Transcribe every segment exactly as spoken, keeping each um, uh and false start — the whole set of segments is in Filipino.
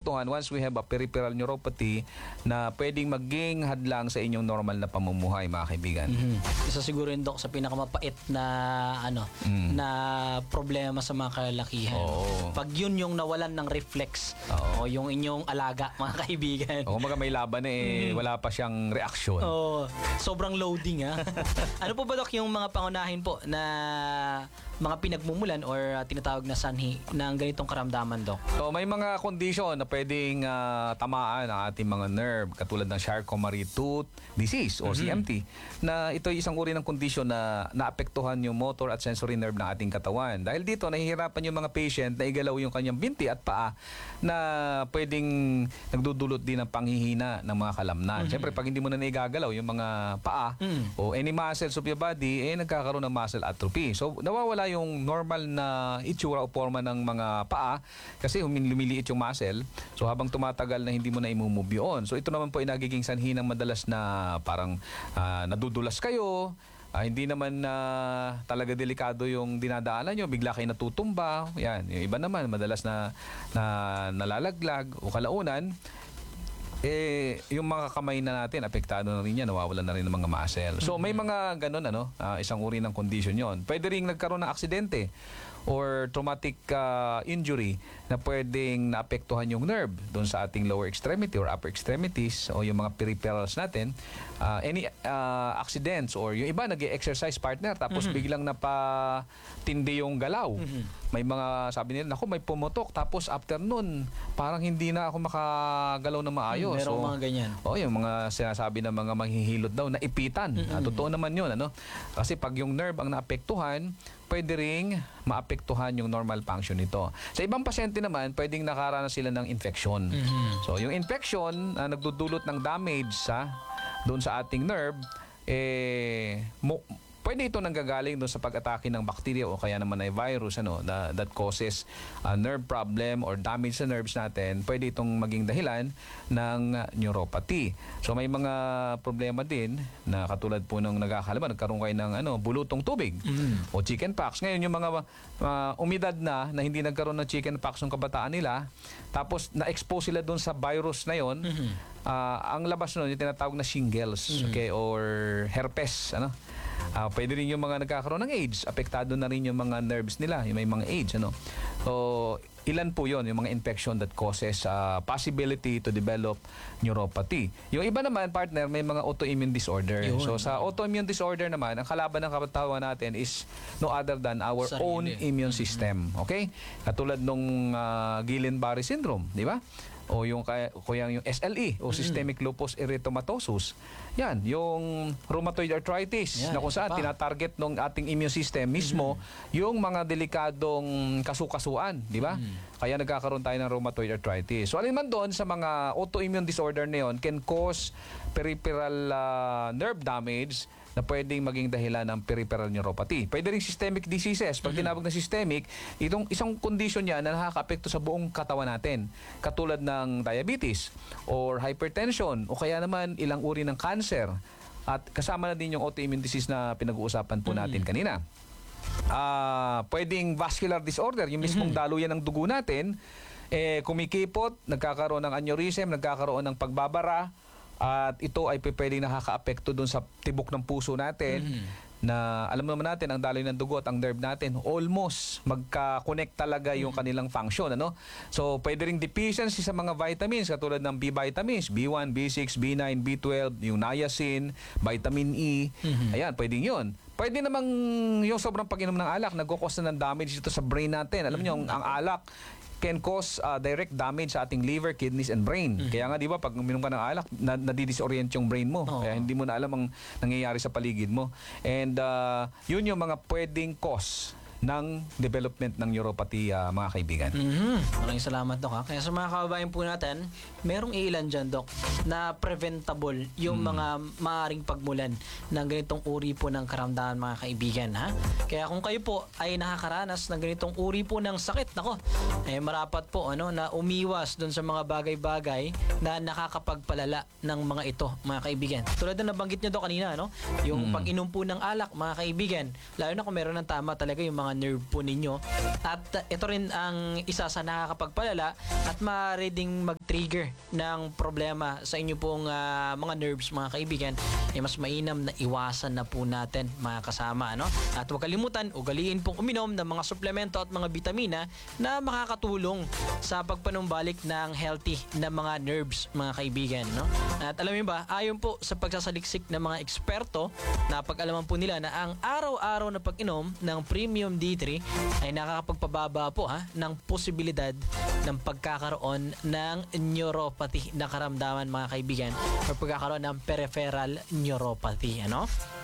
maapektuhan once we have a peripheral neuropathy na pwedeng maging hadlang sa inyong normal na pamumuhay, mga kaibigan. Mm-hmm. Isa siguro yun, Dok, sa pinakamapait na ano mm. na problema sa mga kalalakihan. Oo. Pag yun yung nawalan ng reflex Oo. o yung inyong alaga, mga kaibigan. O kung maga may laban eh, mm. wala pa siyang reaksyon. Oo. Sobrang loading, ha? Ano po ba, Dok, yung mga pangunahin po na mga pinagmumulan or uh, tinatawag na sanhi ng ganitong karamdaman, Dok? So, may mga condition na pwedeng uh, tamaan ang ating mga nerve, katulad ng Charcot-Marie-Tooth disease o mm-hmm. C M T, na ito ay isang uri ng condition na naapektuhan yung motor at sensory nerve ng ating katawan. Dahil dito, nahihirapan yung mga patient na igalaw yung kanyang binti at paa na pwedeng nagdudulot din ng panghihina ng mga kalamnan. Mm-hmm. Siyempre, pag hindi mo na naigagalaw yung mga paa mm-hmm. o any muscles of your body, eh nagkakaroon ng muscle atrophy. So, nawawala yung normal na itsura o forma ng mga paa kasi lumiliit yung muscle. So, habang tumatagal na hindi mo na imumove yun. So, ito naman po ay nagiging sanhi ng madalas na parang uh, nadudulas kayo. Uh, hindi naman na uh, talaga delikado yung dinadaanan nyo, bigla kayo natutumba. Yan. Yung iba naman, madalas na, na nalalaglag o kalaunan. Eh, yung mga kamay na natin, apektado na rin yan, nawawalan na rin ng mga muscle. So, may mga ganun, ano, uh, isang uri ng condition yon. Pwede rin nagkaroon ng aksidente or traumatic uh, injury na pwedeng naapektuhan yung nerve doon sa ating lower extremity or upper extremities o yung mga peripherals natin. Uh, any uh, accidents or yung iba nag-exercise partner tapos mm-hmm. biglang napatindi yung galaw. Mm-hmm. May mga sabi nila, naku, may pumutok tapos after nun, parang hindi na ako makagalaw na maayos. Merong so, mga ganyan. O, yung mga sinasabi ng mga manghihilot daw na ipitan. Mm-hmm. Uh, totoo naman yun, ano? Kasi pag yung nerve ang naapektuhan, pwede ring maapektuhan yung normal function nito. Sa ibang pasyente naman, pwedeng nakaranas sila ng infection. Mm-hmm. So, yung infection na uh, nagdudulot ng damage sa doon sa ating nerve, eh, mo, pwede ito nanggagaling doon sa pag-atake ng bacteria o kaya naman ay virus ano, na, that causes a nerve problem or damage sa nerves natin. Pwede itong maging dahilan ng neuropathy. So may mga problema din na katulad po nung nagkakalaman, nagkaroon kayo ng ano, bulutong tubig mm. o chickenpox. Ngayon yung mga uh, umidad na na hindi nagkaroon ng chickenpox ng kabataan nila, tapos na-expose sila doon sa virus na yon, mm-hmm. uh, ang labas nun yung tinatawag na shingles, mm-hmm. okay, or herpes, ano. Uh, pwede rin yung mga nagkakaroon ng AIDS, apektado na rin yung mga nerves nila, yung may mga AIDS, ano. So, ilan po yon yung mga infection that causes uh, possibility to develop neuropathy. Yung iba naman, partner, may mga autoimmune disorder. Yun. So, sa autoimmune disorder naman, ang kalaban ng katawan natin is no other than our Sarili. own immune system. Okay? Katulad nung uh, Guillain-Barré syndrome, di ba? O yung kaya yung S L E o systemic lupus erythematosus. Yan, yung rheumatoid arthritis, yan, na kung saan tinatarget ng ating immune system mismo mm-hmm. yung mga delikadong kasukasuan, di ba? Mm-hmm. Kaya nagkakaroon tayo ng rheumatoid arthritis. So alin man doon sa mga autoimmune disorder na yun can cause peripheral uh, nerve damage na pwedeng maging dahilan ng peripheral neuropathy. Pwede rin systemic diseases. Pag tinawag na systemic, itong isang condition yan na nakaka-apekto sa buong katawan natin. Katulad ng diabetes or hypertension o kaya naman ilang uri ng cancer. At kasama na din yung autoimmune disease na pinag-uusapan po natin mm-hmm. kanina. Uh, pwedeng vascular disorder, yung mismong mm-hmm. daluyan ng dugo natin, eh, kumikipot, nagkakaroon ng aneurysm, nagkakaroon ng pagbabara, at ito ay pwedeng nakaka-apekto doon sa tibok ng puso natin mm-hmm. na alam naman natin ang daloy ng dugo at ang nerve natin almost magka-connect talaga yung mm-hmm. kanilang function, ano? So pwede ring deficiency sa mga vitamins katulad ng B vitamins, B one, B six, B nine, B twelve, yung niacin, vitamin E. Mm-hmm. Ayan, pwedeng yun. Pwede namang yung sobrang pag-inom ng alak nagko-cause na ng damage dito sa brain natin. Alam mm-hmm. niyo, ang alak can cause uh, direct damage sa ating liver, kidneys, and brain. Mm-hmm. Kaya nga, di ba, pag uminom ka ng alak, na, nadidisorient yung brain mo. Oh. Kaya hindi mo na alam ang nangyayari sa paligid mo. And uh, yun yung mga pwedeng cause ng development ng neuropathy, uh, mga kaibigan. Mm-hmm. Maraming salamat, Dok. Ha? Kaya sa mga kababayan po natin, merong ilan dyan, Dok, na preventable yung mm. mga maaaring pagmulan ng ganitong uri po ng karamdaman, mga kaibigan. Ha? Kaya kung kayo po ay nakakaranas ng ganitong uri po ng sakit, nako, eh, marapat po ano, na umiwas dun sa mga bagay-bagay na nakakapagpalala ng mga ito, mga kaibigan. Tulad na nabanggit nyo, Dok, kanina, no? Yung mm. pag-inom po ng alak, mga kaibigan, lalo na kung meron ng tama talaga yung mga nerve po ninyo. At uh, ito rin ang isa sa nakakapagpalala at maaari ding mag mag-trigger ng problema sa inyo pong ah, mga nerves, mga kaibigan, eh mas mainam na iwasan na po natin, mga kasama, ano? At huwag kalimutan, ugaliin pong uminom ng mga suplemento at mga bitamina na makakatulong sa pagpanumbalik ng healthy na mga nerves, mga kaibigan, no? At alam niyo ba, ayon po sa pagsasaliksik ng mga eksperto, napag-alaman po nila na ang araw-araw na pag-inom ng Premium D three ay nakakapagpababa po ha ng posibilidad ng pagkakaroon ng neuropathy na karamdaman, mga kaibigan, o pagkakaroon ng peripheral neuropathy, ano?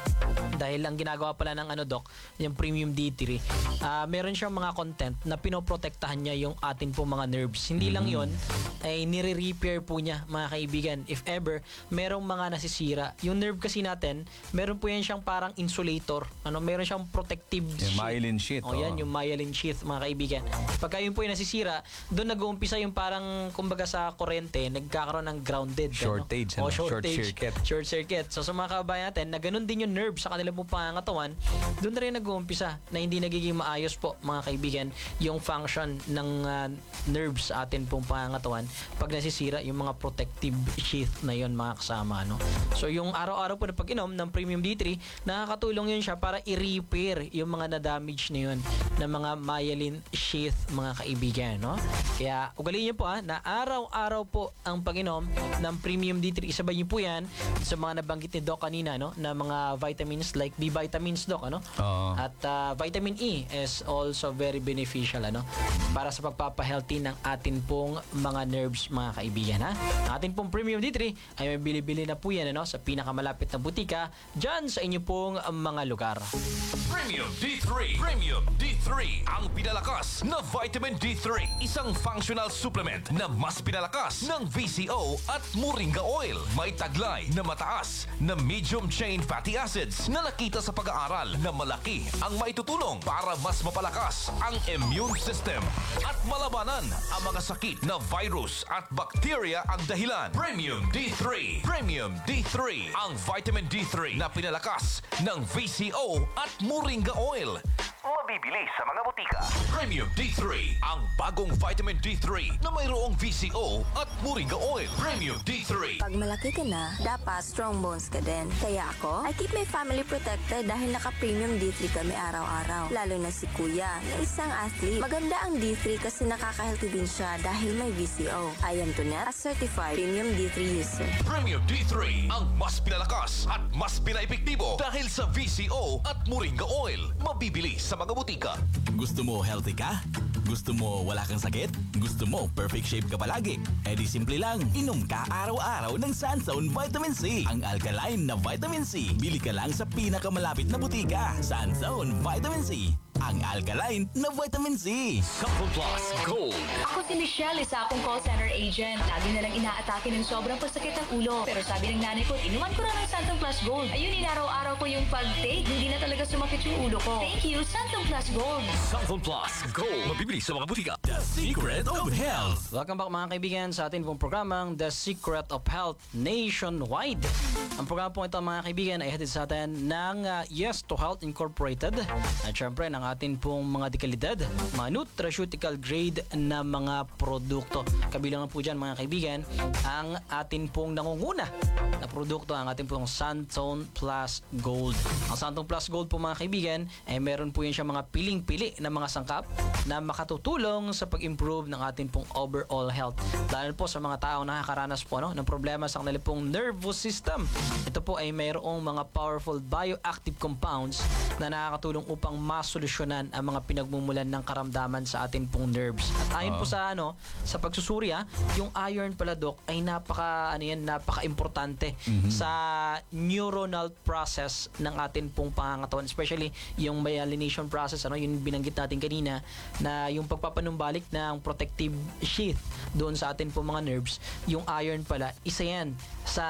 Dahil ang ginagawa pala ng ano doc, yung Premium D three, ah meron siyang mga content na pinoprotektahan niya yung atin po mga nerves. Hindi lang yon, ay nire-repair po niya, mga kaibigan. If ever merong mga nasisira, yung nerve kasi natin, meron po yan siyang parang insulator. Ano, meron siyang protective Yung sheath. myelin sheath. O yan, oh. yung myelin sheath, mga kaibigan. Pagka yun po yung nasisira, doon nag-uumpisa yung parang, kumbaga sa kurente, nagkakaroon ng grounded. Shortage, ano? O ano? Short shortage. circuit. Short circuit. So sa mga kabayan natin, na ganun din yung nerve sa kanilang pong pangangatawan, doon na rin nag-uumpisa na hindi nagiging maayos po, mga kaibigan, yung function ng uh, nerves sa atin pong pangangatawan pag nasisira yung mga protective sheath na yun, mga kasama, no? So yung araw-araw po na pag-inom ng Premium D three, nakakatulong yun siya para i-repair yung mga na-damage na yun ng mga myelin sheath, mga kaibigan, no? Kaya ugaliin niyo po ha, na araw-araw po ang pag-inom ng Premium D three. Isabay niyo po yan sa mga nabanggit ni Doc kanina, no? Na mga vitamins like B vitamins, Doc, ano? Oo. At uh, vitamin E is also very beneficial, ano? Para sa pagpapahealthy ng atin pong mga nerves, mga kaibigan, ha? Ang atin pong Premium D three ay may bili-bili na po yan, ano? Sa pinakamalapit na butika dyan sa inyo pong uh, mga lugar. Premium D three. Premium D three. Ang pinalakas na vitamin D three. Isang functional supplement na mas pinalakas ng V C O at Moringa Oil. May taglay na mataas na medium chain fatty acids na nakita sa pag-aaral na malaki ang maitutulong para mas mapalakas ang immune system at malabanan ang mga sakit na virus at bacteria ang dahilan. Premium D three. Premium D three. Ang vitamin D three na pinalakas ng V C O at Moringa Oil. Mabibili sa mga butika. Premium D three. Ang bagong vitamin D three na mayroong V C O at Moringa Oil. Premium D three. Pag malaki ka na, dapat strong bones ka din. Kaya ako, I keep my family protected dahil naka-premium D three kami araw-araw. Lalo na si Kuya, na isang athlete. Maganda ang D three kasi nakaka-healthy din siya dahil may V C O. I am Tonet, a certified premium D three user. Premium D three. Ang mas pinalakas at mas pinaepektibo dahil sa V C O at Moringa Oil. Mabibili sa mga butika. Gusto mo healthy ka? Gusto mo wala kang sakit? Gusto mo perfect shape ka palagi? E di simple lang, inom ka araw-araw ng Sunzone Vitamin C. Ang alkaline na vitamin C. Bili ka lang sa pinakamalapit na butika. Sunzone Vitamin C. Ang alkaline na vitamin C. Couple Plus Gold. Ako si Michelle, isa akong call center agent. Lagi na lang inaatake ng sobrang pasakit ng ulo. Pero sabi ng nanay ko, inuman ko na ng Santon Plus Gold. Ayun, inaraw-araw ko yung pag-take. Hindi na talaga sumakit yung ulo ko. Thank you, Santon Plus Gold. Santon Plus Gold. Mabibili sa mga butika. The Secret of Health. Welcome back, mga kaibigan, sa atin pong programang The Secret of Health Nationwide. Ang programa po ito, mga kaibigan, ay hatid sa atin ng uh, Yes to Health Incorporated. At syempre, ng atin pong mga dekalidad, mga nutraceutical grade na mga produkto. Kabilang po dyan, mga kaibigan, ang atin pong nangunguna na produkto, ang atin pong Santon Plus Gold. Ang Santon Plus Gold po, mga kaibigan, ay meron po yan siya mga piling-pili na mga sangkap na makatutulong sa pag-improve ng ating pong overall health. Dahil po sa mga taong nakakaranas po no, ng problema sa kanilang pong nervous system. Ito po ay mayroong mga powerful bioactive compounds na nakakatulong upang masolusyonan ang mga pinagmumulan ng karamdaman sa ating pong nerves. At ayon po sa ano, sa pagsusuri, ha, yung iron pala, Doc, ay napaka ano yan, napaka-importante sa neuronal process ng ating pong pangangatawan, especially yung myelination process, ano, yung binanggit natin kanina, na yung pagpapanumbalik ng protective sheath doon sa atin po mga nerves, yung iron pala, isa yan sa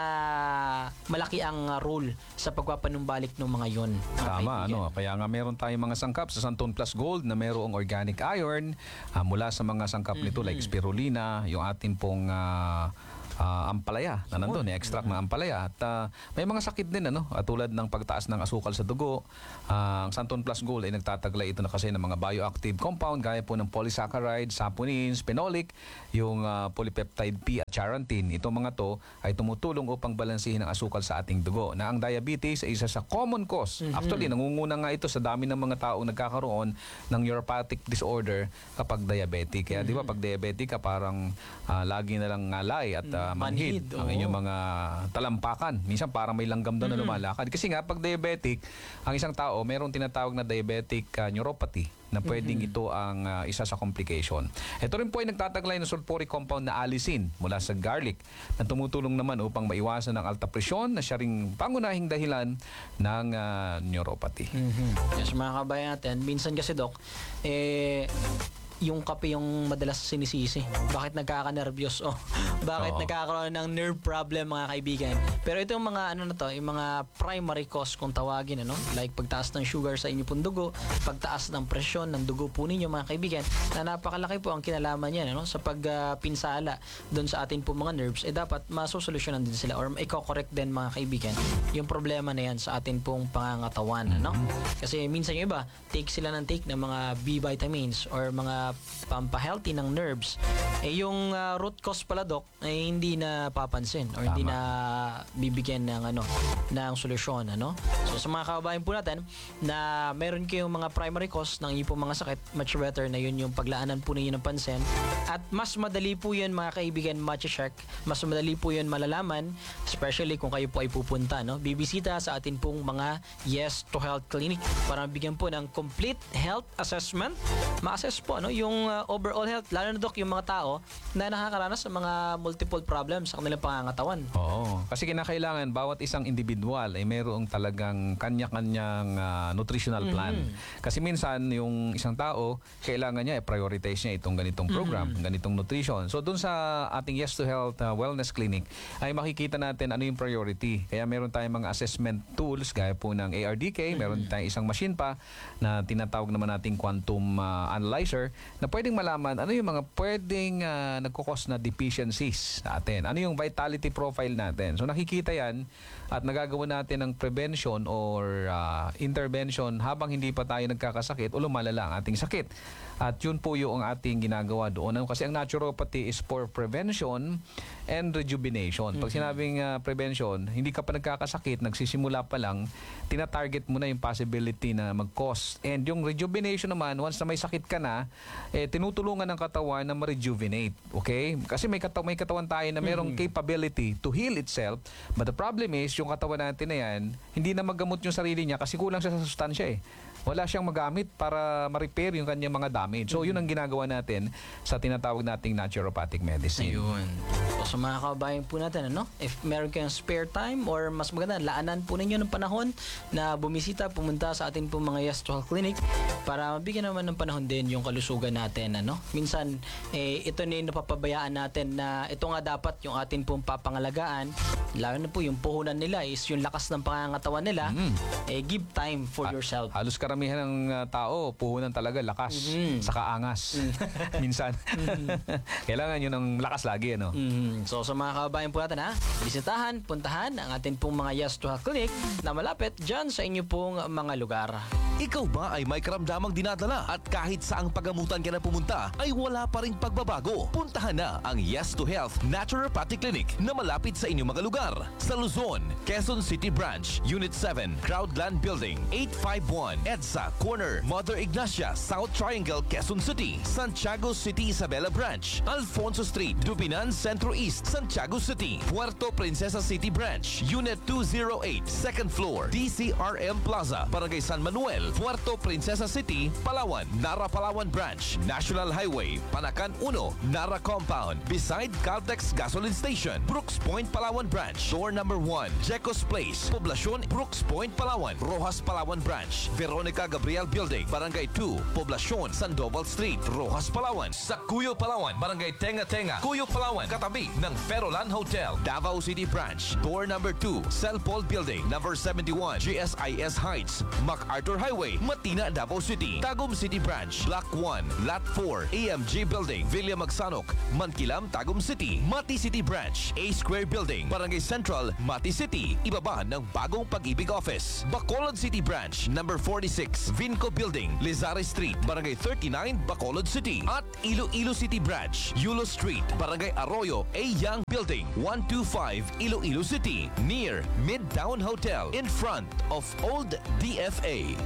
malaki ang uh, role sa pagpapanumbalik ng mga yon. Tama, ano. Kaya nga meron tayong mga sangkap sa Santon Plus Gold na mayroong organic iron ah, mula sa mga sangkap nito like spirulina, yung ating pong ah, ah, ampalaya na nandun, extract ng ampalaya. At ah, may mga sakit din, ano, at tulad ng pagtaas ng asukal sa dugo. Ah, ang Santon Plus Gold ay nagtataglay ito na kasi ng mga bioactive compound gaya po ng polysaccharide, saponin, phenolic, yung ah, polypeptide P at charantin. Itong mga to ay tumutulong upang balansihin ang asukal sa ating dugo. Na ang diabetes ay isa sa common cause. Actually, nangunguna nga ito sa dami ng mga taong nagkakaroon ng neuropathic disorder kapag diabetic. Kaya di ba pag diabetic ka parang ah, lagi na lang ngalay at ah, manhid Manhid, ang oo. inyong mga talampakan. Minsan parang may langgam doon na lumalakad. Kasi nga pag diabetic, ang isang tao mayroong tinatawag na diabetic ah, neuropathy na pwedeng ito ang ah, isa sa complication. Ito rin po ay nagtataglay ng sulfuric compound na allicin mula sa garlic na tumutulong naman upang maiwasan ang alta presyon na siya ring pangunahing dahilan ng ah, neuropathy. Mhm. Yes, mga kabayan natin, minsan kasi Dok, eh, yung kape yung madalas sinisisi. Bakit nagkaka-nervyos? Oh, bakit Oo. nagkakaroon ng nerve problem, mga kaibigan? Pero ito yung mga ano na to, yung mga primary cause kung tawagin, ano? Like pagtaas ng sugar sa inyo pong dugo, pagtaas ng presyon ng dugo po ninyo, mga kaibigan, na napakalaki po ang kinalaman niyan, ano? Sa pagpinsala doon sa atin po mga nerves, eh dapat masosolusyonan din sila or i-correct din, mga kaibigan, yung problema na yan sa atin pong pangangatawan, ano? Kasi minsan yung iba, take sila ng take ng mga B vitamins or mga pampahealthy ng nerves, eh yung uh, root cause pala Dok ay hindi na papansin or hindi Tama. na bibigyan ng ano ng solusyon, ano. So sa mga kababayan po natin na meron kayong mga primary cause ng inyong pong mga sakit, much better na yun yung paglaanan po ninyo ng pansin at mas madali po yun, mga kaibigan, match-check, mas madali po yun malalaman, especially kung kayo po ay pupunta, no, bibisita sa atin pong mga Yes to Health Clinic para mabigyan po ng complete health assessment, ma-assess po ano yung uh, overall health, lalo na Dok yung mga tao na nakakaranas ng mga multiple problems sa kanilang pangangatawan. Oo. Kasi kinakailangan bawat isang individual ay mayroong talagang kanya-kanyang ah, nutritional plan. Kasi minsan yung isang tao, kailangan niya i-prioritize niya itong ganitong program, ganitong nutrition. So doon sa ating Yes to Health ah, Wellness Clinic ay makikita natin ano yung priority. Kaya meron tayong mga assessment tools gaya po ng A R D K, meron tayong isang machine pa na tinatawag naman nating quantum ah, analyzer na pwedeng malaman ano yung mga pwedeng uh, nagkukos na deficiencies natin. Ano yung vitality profile natin. So nakikita yan at nagagawa natin ng prevention or uh, intervention habang hindi pa tayo nagkakasakit o lumalala ang ating sakit. At yun po yung ating ginagawa doon. Ano, kasi ang naturopathy is for prevention and rejuvenation. Pag sinabing uh, prevention, hindi ka pa nagkakasakit, nagsisimula pa lang, tina-target mo na yung possibility na mag-cause. And yung rejuvenation naman, once na may sakit ka na, eh, tinutulungan ng katawan na ma-rejuvenate. Okay? Kasi may, kata- may katawan tayo na merong capability to heal itself. But the problem is, yung katawan natin na yan, hindi na magamot yung sarili niya kasi kulang siya sa sustansya eh. Wala siyang magamit para ma-repair yung kanyang mga damage. So, yun ang ginagawa natin sa tinatawag nating naturopathic medicine. Ayun. So, sa mga kababayan po natin, ano, if meron kayong spare time or mas maganda, laanan po ninyo ng panahon na bumisita, pumunta sa atin po mga Yes to Health Clinic para mabigyan naman ng panahon din yung kalusugan natin, ano. Minsan, eh, ito na yung napapabayaan natin na ito nga dapat yung atin pong papangalagaan, lalo na po yung puhunan nila is yung lakas ng pangangatawan nila, eh, give time for yourself. Halos karamihan ng uh, tao, puhunan talaga, lakas, saka angas. Minsan. Kailangan yun ng lakas lagi, ano? Mhm. So sa mga kababayan po natin, ha, bisitahan, puntahan ang atin pong mga Yes to Health Clinic na malapit dyan sa inyo pong mga lugar. Ikaw ba ay may karamdamang dinadala at kahit saang pagamutan ka na pumunta ay wala pa ring pagbabago? Puntahan na ang Yes to Health Naturopathic Clinic na malapit sa inyong mga lugar. Sa Luzon, Quezon City Branch, Unit seven, Crowdland Building, eight five one, EDSA Corner, Mother Ignacia, South Triangle, Quezon City, Santiago City Isabela Branch, Alfonso Street, Dubinan Centro East, Santiago City, Puerto Princesa City Branch, Unit two oh eight, second floor, D C R M Plaza, Barangay San Manuel, Puerto Princesa City, Palawan, Nara Palawan Branch, National Highway, Panacan one, Nara Compound, beside Caltex Gasoline Station, Brooks Point Palawan Branch, door number one, Jecos Place, Poblacion, Brooks Point Palawan, Rojas Palawan Branch, Veronica Gabriel Building, Barangay two, Poblacion, Sandoval Street, Rojas Palawan, sa Cuyo Palawan, Barangay Tenga Tenga, Cuyo Palawan, katabi ng Ferolan Hotel, Davao City Branch, door number two, Cell Paul Building, number seventy-one, G S I S Heights, MacArthur Highway, Highway, Matina, Davao City. Tagum City Branch, Block one, Lot four, A M G Building, Villa Magsanok, Mankilam, Tagum City. Mati City Branch, A Square Building, Barangay Central, Mati City. Ibaba ng bagong Pag-ibig Office. Bacolod City Branch, number forty-six, Vinco Building, Lizares Street, Barangay thirty-nine, Bacolod City. At Iloilo City Branch, Yulo Street, Barangay Arroyo, A Young Building, one twenty-five, Iloilo City. Near Midtown Hotel, in front of Old D F A.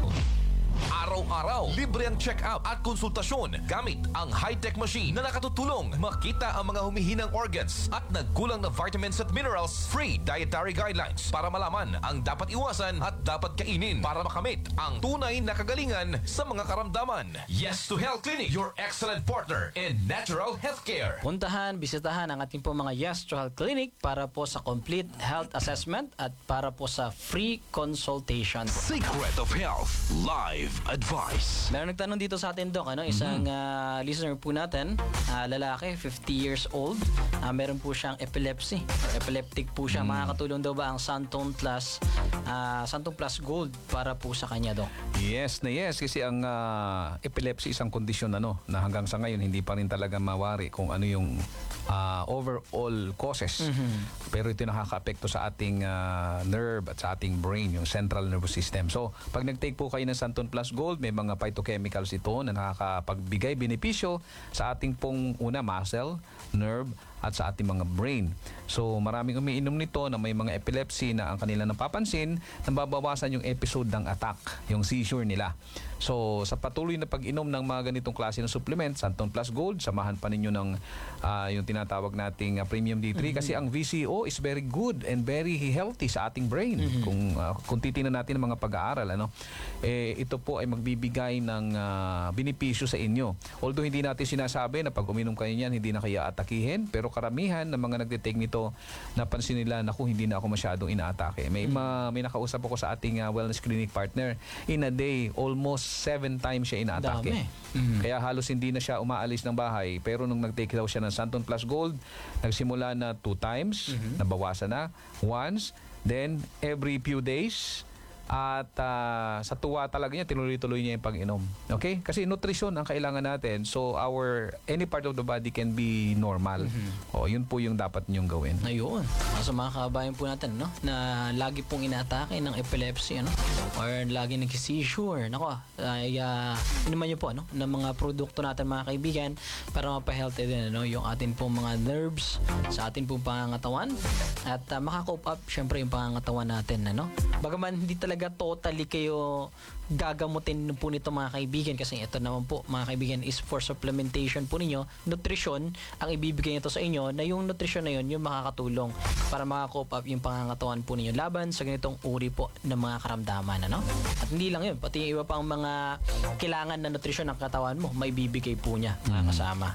Araw-araw, libre ang check-up at konsultasyon gamit ang high-tech machine na nakatutulong makita ang mga humihinang organs at nagkulang na vitamins at minerals. Free dietary guidelines para malaman ang dapat iwasan at dapat kainin para makamit ang tunay na kagalingan sa mga karamdaman. Yes to Health Clinic, your excellent partner in natural healthcare. Puntahan, bisitahan ang ating po mga Yes to Health Clinic para po sa complete health assessment at para po sa free consultation. Secret of Health Live Advice. Meron nagtanong dito sa atin, Doc, ano? Isang ah, listener po natin, ah, lalaki, fifty years old. Ah, meron po siyang epilepsy. Epileptic po siya. Makakatulong daw ba ang Santon Plus, ah, Santon Plus Gold para po sa kanya, Doc? Yes na yes, kasi ang ah, epilepsy isang kondisyon ano, na hanggang sa ngayon hindi pa rin talaga mawari kung ano yung ah, overall causes. Pero ito nakaka-apekto sa ating ah, nerve at sa ating brain, yung central nervous system. So, pag nag-take po kayo ng Santon Plus Gold, may mga phytochemicals ito na nakakapagbigay benepisyo sa ating pong una muscle, nerve, at sa ating mga brain. So maraming umiinom nito na may mga epilepsy na ang kanila napapansin, nababawasan yung episode ng attack, yung seizure nila. So sa patuloy na pag-inom ng mga ganitong klase ng supplement, Santon Plus Gold, samahan pa ninyo ng ah, yung tinatawag nating ah, Premium D three kasi ang V C O is very good and very healthy sa ating brain. Kung ah, kung titingnan natin ang mga pag-aaral, ano, eh ito po ay magbibigay ng ah, benepisyo sa inyo. Although hindi natin sinasabi na pag uminom kayo niyan hindi na kayo atakihin, pero karamihan ng mga nagte-take nito napansin nila na kung hindi na ako masyadong inaatake. May ma, may nakausap ako sa ating ah, wellness clinic partner, in a day almost seven times siya inaatake. Dami. Kaya halos hindi na siya umaalis ng bahay, pero nung nag-take daw siya ng Santon Plus Gold, nagsimula na two times, nabawasan na once, then every few days. At ah, sa tuwa talaga niya, tinuloy-tuloy niya yung pag-inom. Okay? Kasi nutrition ang kailangan natin. So, our, any part of the body can be normal. O, yun po yung dapat niyong gawin. Ayun. Ah, Sa mga kabayan po natin, no? Na lagi pong inaatake ng epilepsy, ano? Or lagi nag-seizure. Nako, ay uh, inuman niyo po, ano? Ng mga produkto natin, mga kaibigan, para mapahealthy din, ano? Yung atin pong mga nerves sa atin pong pangangatawan. At uh, makakope up, syempre, yung pangangatawan natin, ano? Bagaman hindi talaga totally kayo gagamutin po nito, mga kaibigan, kasi ito naman po, mga kaibigan, is for supplementation po ninyo. Nutrition ang ibibigay nito sa inyo, na yung nutrition na yun yung makakatulong para makakope up yung pangangatawan po ninyo laban sa ganitong uri po ng mga karamdaman, ano? At hindi lang yun, pati yung iba pang mga kailangan na nutrition ng katawan mo, may bibigay po niya, mga kasama.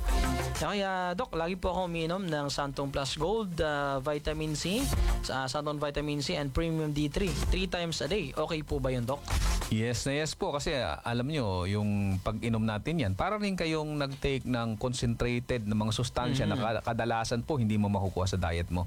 Kaya, Doc, lagi po ako umiinom ng Santon Plus Gold, uh, Vitamin C, sa Santon Vitamin C and Premium D three, three times a day. Okay po ba yun, Doc? Yes na yes po, kasi ah, alam nyo, yung pag-inom natin yan, para rin kayong nag-take ng concentrated na mga sustansya na ka- kadalasan po hindi mo makukuha sa diet mo.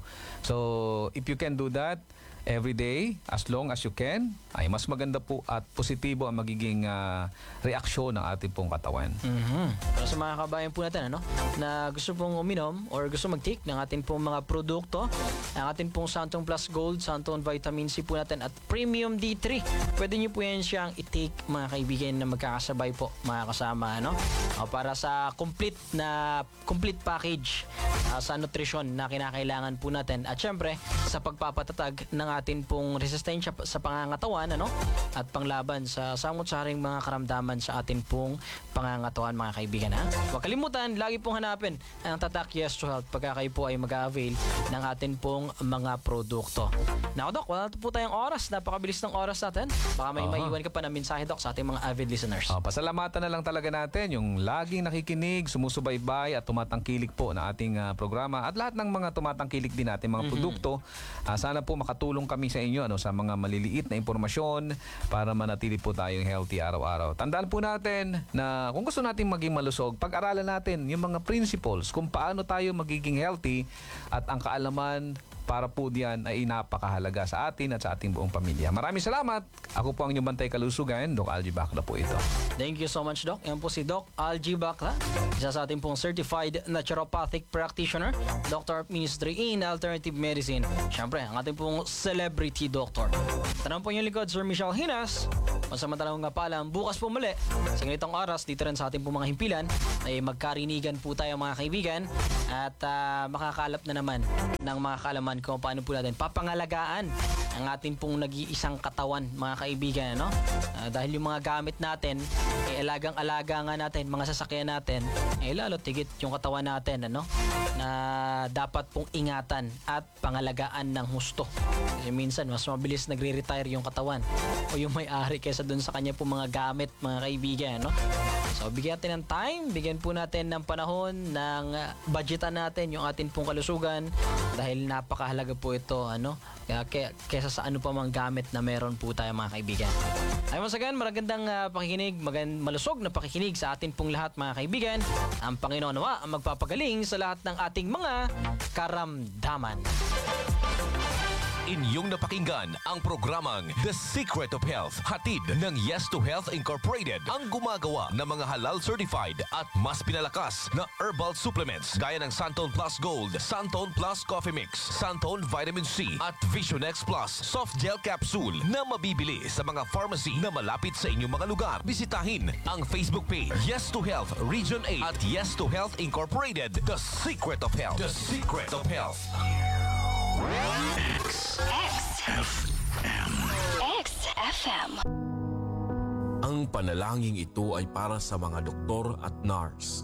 So, if you can do that every day, as long as you can, ay mas maganda po at positibo ang magiging ah, reaksyon ng ating pong katawan. Mhm. Pero sa mga kabayan po natin, ano, na gusto pong uminom or gusto mag-take ng ating pong mga produkto, ang ating pong Santon Plus Gold, Santon Vitamin C po natin at Premium D three, pwede nyo po yan siyang i-take, mga kaibigan, na magkakasabay po, mga kasama, ano, o, para sa complete na complete package ah, sa nutrition na kinakailangan po natin, at syempre sa pagpapatatag ng atin pong resistensya pa- sa pangangatawan, ano, at panglaban sa samot-saring mga karamdaman sa atin pong pangangatawan, mga kaibigan, ha. Huwag kalimutan, lagi pong hanapin ang Tatak Yes to Health pagka kayo po ay mag-avail ng atin pong mga produkto. Now, Doc, wala na po tayong oras. Napakabilis ng oras natin. Baka may Aha. maiwan ka pa ng mensahe, Doc, sa ating mga avid listeners. Ah, pasalamatan na lang talaga natin yung laging nakikinig, sumusubaybay at tumatangkilik po na ating ah, programa at lahat ng mga tumatangkilik din natin mga produkto. Ah, sana po makatulong kami sa inyo, ano, sa mga maliliit na impormasyon para manatili po tayong healthy araw-araw. Tandaan po natin na kung gusto natin maging malusog, pag-aralan natin yung mga principles kung paano tayo magiging healthy, at ang kaalaman para po diyan ay napakahalaga sa atin at sa ating buong pamilya. Maraming salamat. Ako po ang inyong bantay kalusugan, Doc Algie Bacla po ito. Thank you so much, Doc. Yan po si Doc Algie Bacla, isa sa ating pong certified naturopathic practitioner, Doctor of Ministry in Alternative Medicine. Siyempre, ang ating pong celebrity doctor. Tanong po yung likod, Sir Michelle Hinas. Masamantalang nga pala, bukas po muli sa ganitong oras dito rin sa ating pong mga himpilan ay magkarinigan po tayo mga kaibigan at uh, makakalap na naman ng mga kaalaman kung paano po natin papangalagaan ang ating pong nag-iisang katawan mga kaibigan, no? Uh, dahil yung mga gamit natin ay alagang-alaga nga natin, mga sasakyan natin ay lalo tigit yung katawan natin, ano? Na dapat pong ingatan at pangalagaan ng husto. Kasi minsan mas mabilis nagre-retire yung katawan o yung may-ari kaysa dun sa kanya pong mga gamit mga kaibigan, no? So bigyan natin ng time, bigyan po natin ng panahon ng uh, budgetan natin yung ating pong kalusugan dahil napakahalaga po ito, ano? Kaya, kaya kaysa sa ano pa mang gamit na meron po tayo mga kaibigan. Ay once again, magandang uh, pakikinig, magandang malusog na pakikinig sa atin pong lahat mga kaibigan. Ang Panginoon nawa ang magpapagaling sa lahat ng ating mga karamdaman. Inyong napakinggan ang programang The Secret of Health, hatid ng Yes to Health Incorporated, ang gumagawa ng mga halal certified at mas pinalakas na herbal supplements gaya ng Santon Plus Gold, Santon Plus Coffee Mix, Santon Vitamin C at Vision X Plus Soft Gel Capsule na mabibili sa mga pharmacy na malapit sa inyong mga lugar. Bisitahin ang Facebook page Yes to Health Region eight at Yes to Health Incorporated, The Secret of Health. The Secret of Health. X F M. X F M. Ang panalangin ito ay para sa mga doktor at nurse.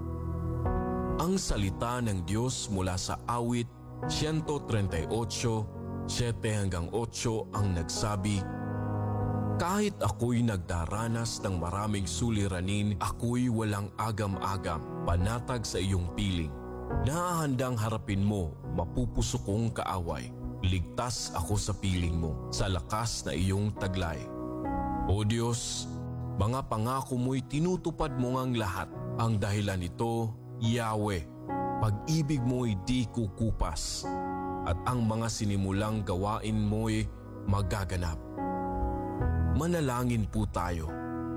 Ang salita ng Diyos mula sa awit one thirty-eight, seven hanggang eight ang nagsabi, kahit ako'y nagdaranas ng maraming suliranin, ako'y walang agam-agam, panatag sa iyong piling. Nahahandang harapin mo, mapupuso kong kaaway. Ligtas ako sa piling mo, sa lakas na iyong taglay. O Diyos, mga pangako mo'y tinutupad mo ngang lahat. Ang dahilan nito, Yahweh, pag-ibig mo'y di kukupas. At ang mga sinimulang gawain mo'y magaganap. Manalangin po tayo.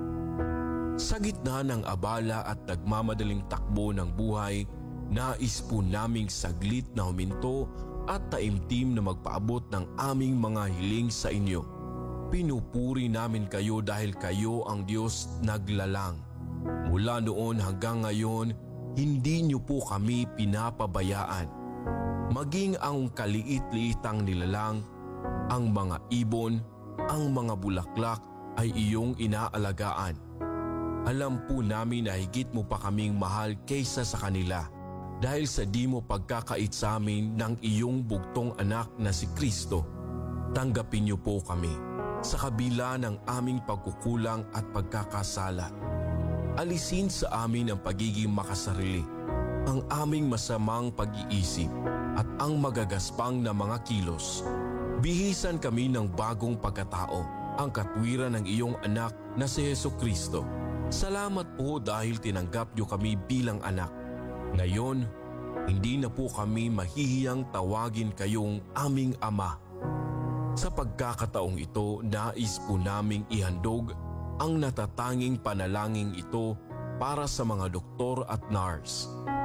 Sa gitna ng abala at nagmamadaling takbo ng buhay, nais po naming saglit na huminto at taimtim na magpaabot ng aming mga hiling sa inyo. Pinupuri namin kayo dahil kayo ang Diyos naglalang. Mula noon hanggang ngayon, hindi niyo po kami pinapabayaan. Maging ang kaliit-liitang nilalang, ang mga ibon, ang mga bulaklak ay iyong inaalagaan. Alam po namin na higit mo pa kaming mahal kaysa sa kanila. Dahil sa di mo pagkakait sa amin ng iyong bugtong anak na si Kristo, tanggapin niyo po kami sa kabila ng aming pagkukulang at pagkakasala. Alisin sa amin ang pagiging makasarili, ang aming masamang pag-iisip at ang magagaspang na mga kilos. Bihisan kami ng bagong pagkatao, ang katwiran ng iyong anak na si Jesucristo. Salamat po dahil tinanggap niyo kami bilang anak. Ngayon, hindi na po kami mahihiyang tawagin kayong aming ama. Sa pagkakataong ito, nais po naming ihandog ang natatanging panalangin ito para sa mga doktor at nurse.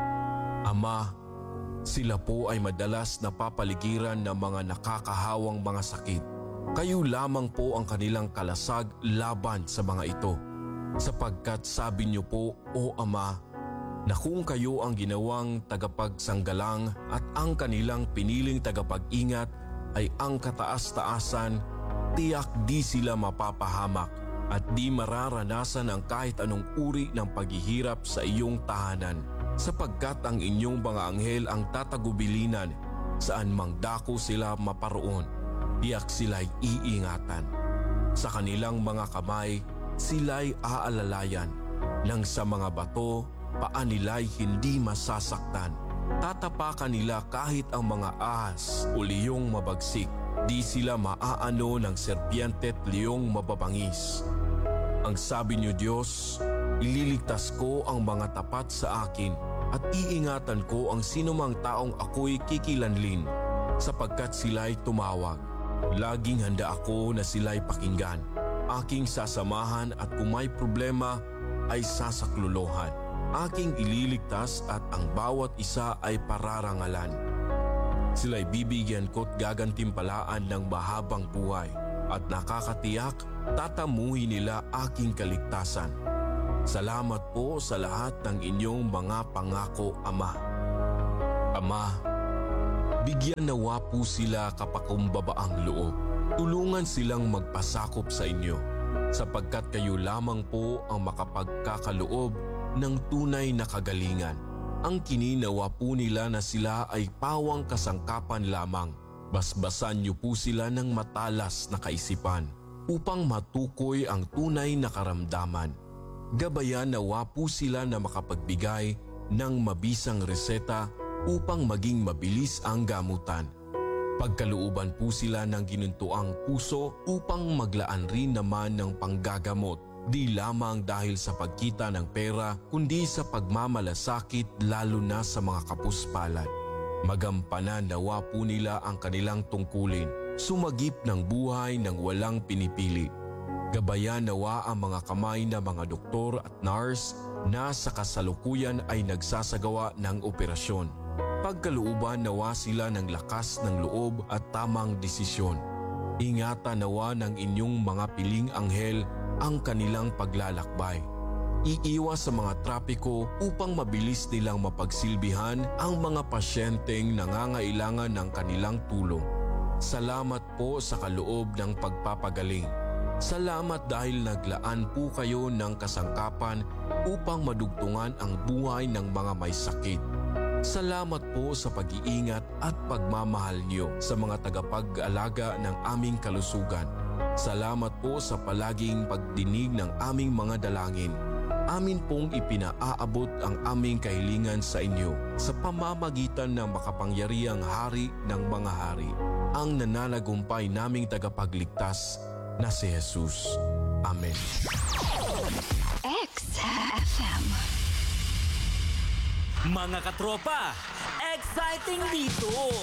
Ama, sila po ay madalas napapaligiran ng mga nakakahawang mga sakit. Kayo lamang po ang kanilang kalasag laban sa mga ito. Sapagkat sabi niyo po, O Ama, na kung kayo ang ginawang tagapagsanggalang at ang kanilang piniling tagapag-ingat ay ang kataas-taasan, tiyak di sila mapapahamak at di mararanasan ang kahit anong uri ng paghihirap sa iyong tahanan, sapagkat ang inyong mga anghel ang tatagubilinan saan mang dako sila maparoon, tiyak sila'y iingatan. Sa kanilang mga kamay, sila'y aalalayan, nang sa mga bato, paa nila'y hindi masasaktan. Tatapakan nila kahit ang mga ahas o liyong mabagsik. Di sila maaano ng serpiente at liyong mababangis. Ang sabi niyo Diyos, ililigtas ko ang mga tapat sa akin at iingatan ko ang sinumang taong ako'y kikilanlin. sapagkat sila'y tumawag. Laging handa ako na sila'y pakinggan. Aking sasamahan at kung may problema ay sasaklolohan. Aking ililigtas at ang bawat isa ay pararangalan. Sila'y bibigyan ko't gagantimpalaan ng mahabang buhay at nakakatiyak tatamuhin nila aking kaligtasan. Salamat po sa lahat ng inyong mga pangako, Ama. Ama, bigyan nawa po sila kapakumbabaang loob. Tulungan silang magpasakop sa inyo, sapagkat kayo lamang po ang makapagkakaloob ng tunay na kagalingan. Ang kininawa po nila na sila ay pawang kasangkapan lamang. Basbasan niyo po sila ng matalas na kaisipan upang matukoy ang tunay na karamdaman. Gabayan nawa po sila na makapagbigay ng mabisang reseta upang maging mabilis ang gamutan. Pagkalooban po sila ng ginuntuang puso upang maglaan rin naman ng panggagamot, di lamang dahil sa pagkita ng pera kundi sa pagmamalasakit lalo na sa mga kapuspalad. Magampanan nawa po nila ang kanilang tungkulin, sumagip ng buhay ng walang pinipili. Gabayan nawa ang mga kamay na mga doktor at nurse na sa kasalukuyan ay nagsasagawa ng operasyon. Pagkalooban nawa sila ng lakas ng loob at tamang desisyon. Ingatan nawa ng inyong mga piling anghel ang kanilang paglalakbay. Iiwas sa mga trapiko upang mabilis nilang mapagsilbihan ang mga pasyenteng nangangailangan ng kanilang tulong. Salamat po sa kaloob ng pagpapagaling. Salamat dahil naglaan po kayo ng kasangkapan upang madugtungan ang buhay ng mga may sakit. Salamat po sa pag-iingat at pagmamahal niyo sa mga tagapag-alaga ng aming kalusugan. Salamat po sa palaging pagdinig ng aming mga dalangin. Amin pong ipinaaabot ang aming kahilingan sa inyo sa pamamagitan ng makapangyarihang Hari ng mga hari, ang nananagumpay naming tagapagligtas na si Jesus. Amen. X F M. Mga katropa, exciting dito!